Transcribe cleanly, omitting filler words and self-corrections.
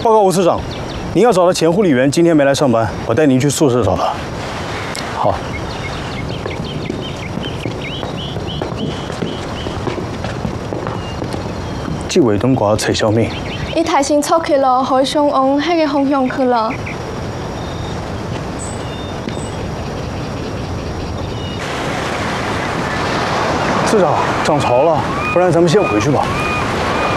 报告吴次长，您要找的前护理员今天没来上班，我带您去宿舍找他。 好。 纪伟东挂找小敏， 伊提前出去了，可以上往迄个方向去了。 次长涨潮了，不然咱们先回去吧。